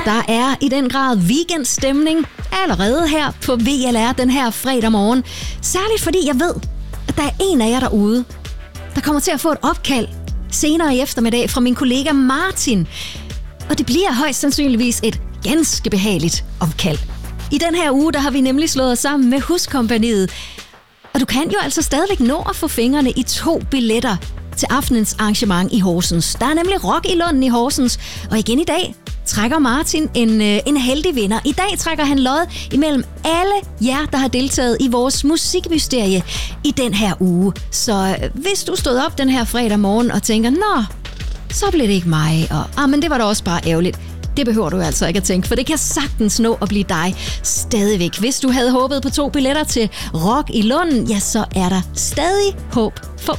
Der er i den grad weekendstemning allerede her på VLR den her fredag morgen. Særligt fordi jeg ved, at der er en af jer derude, der kommer til at få et opkald senere i eftermiddag fra min kollega Martin. Og det bliver højst sandsynligvis et ganske behageligt opkald. I den her uge, der har vi nemlig slået os sammen med Huskompagniet. Og du kan jo altså stadigvæk nå at få fingrene i 2 billetter til aftenens arrangement i Horsens. Der er nemlig Rock i Lunden i Horsens, og igen i dag trækker Martin en heldig vinder. I dag trækker han lod imellem alle jer, der har deltaget i vores musikmysterie i den her uge. Så hvis du stod op den her fredag morgen og tænker, nå, så blev det ikke mig, og men det var da også bare ærgerligt. Det behøver du altså ikke at tænke, for det kan sagtens nå at blive dig stadigvæk. Hvis du havde håbet på 2 billetter til Rock i Lunden, ja, så er der stadig håb for